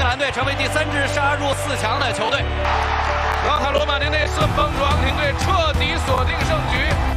兰队成为第3支杀入4强的球队。 拉卡罗马尼内斯帮助昂廷队彻底锁定胜局。